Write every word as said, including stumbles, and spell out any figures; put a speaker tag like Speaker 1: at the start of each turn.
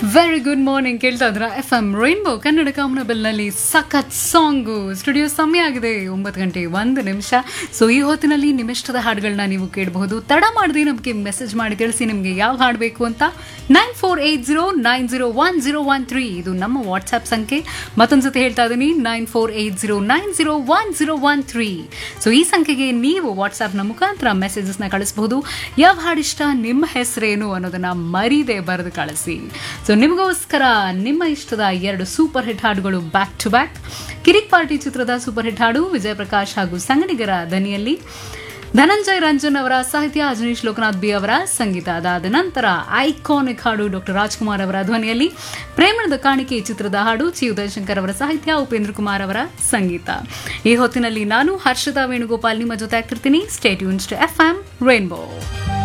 Speaker 1: Very good morning. ಕೇಳ್ತಾ ಇದ್ರ F M rainbow Kannada ಕಾಮನಬೆಲ್ನಲ್ಲಿ ಸಖತ್ ಸಾಂಗು. ಸ್ಟುಡಿಯೋ ಸಮಯ ಆಗಿದೆ ಒಂಬತ್ತು ಗಂಟೆ ಒಂದು ನಿಮಿಷ. ಸೊ ಈ ಹೊತ್ತಿನಲ್ಲಿ ನಿಮ್ಮಿಷ್ಟದ ಹಾಡುಗಳನ್ನ ನೀವು ಕೇಳಬಹುದು. ತಡ ಮಾಡದೆ ನಮಗೆ ಮೆಸೇಜ್ ಮಾಡಿ ತಿಳಿಸಿ ನಿಮಗೆ ಯಾವ ಹಾಡು ಬೇಕು ಅಂತ. Nine four eight zero nine zero one zero one three ಇದು ನಮ್ಮ ವಾಟ್ಸ್ಆ್ಯಪ್ ಸಂಖ್ಯೆ. ಮತ್ತೊಂದ್ಸತಿ ಹೇಳ್ತಾ ಇದ್ದೀನಿ, nine four eight zero nine zero one zero one three. So ಈ ಸಂಖ್ಯೆಗೆ ನೀವು ವಾಟ್ಸ್ಆ್ಯಪ್ನ ಮುಖಾಂತರ ಮೆಸೇಜಸ್ನ ಕಳಿಸಬಹುದು. ಯಾವ ಹಾಡಿಷ್ಟ, ನಿಮ್ಮ ಹೆಸರೇನು ಅನ್ನೋದನ್ನ ಮರೀದೆ ಬರೆದು ಕಳಿಸಿ. ಸೊ ನಿಮಗೋಸ್ಕರ ನಿಮ್ಮ ಇಷ್ಟದ ಎರಡು ಸೂಪರ್ ಹಿಟ್ ಹಾಡುಗಳು back to back. Kirik party ಚಿತ್ರದ ಸೂಪರ್ ಹಿಟ್ ಹಾಡು ವಿಜಯ್ ಪ್ರಕಾಶ್ ಹಾಗೂ ಸಂಗಡಿಗರ ದನಿಯಲ್ಲಿ, ಧನಂಜಯ್ ರಂಜನ್ ಅವರ ಸಾಹಿತ್ಯ, ಅಜನೀಶ್ ಲೋಕನಾಥ್ ಬಿ ಅವರ ಸಂಗೀತ. ಅದಾದ ನಂತರ ಐಕಾನಿಕ್ ಹಾಡು ಡಾಕ್ಟರ್ ರಾಜ್ಕುಮಾರ್ ಅವರ ಧ್ವನಿಯಲ್ಲಿ, ಪ್ರೇಮದ ಕಾಣಿಕೆ ಚಿತ್ರದ ಹಾಡು ಚಿ ಉದಯಶಂಕರ್ ಅವರ ಸಾಹಿತ್ಯ, ಉಪೇಂದ್ರ ಕುಮಾರ್ ಅವರ ಸಂಗೀತ. ಈ ಹೊತ್ತಿನಲ್ಲಿ ನಾನು ಹರ್ಷಿತಾ ವೇಣುಗೋಪಾಲ್ ನಿಮ್ಮ ಜೊತೆ ಆಗ್ತಿರ್ತೀನಿ. Stay tuned to F M rainbow.